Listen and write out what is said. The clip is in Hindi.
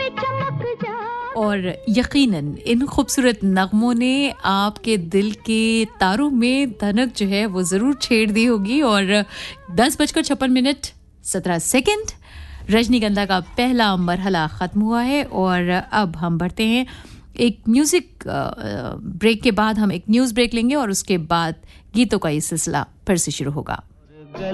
और यकीनन इन खूबसूरत नगमों ने आपके दिल के तारों में धनक जो है वो ज़रूर छेड़ दी होगी। और 10:56 रजनीगंधा का पहला मरहला ख़त्म हुआ है और अब हम बढ़ते हैं एक म्यूज़िक ब्रेक के बाद। हम एक न्यूज़ ब्रेक लेंगे और उसके बाद गीतों का ये सिलसिला फिर से शुरू होगा।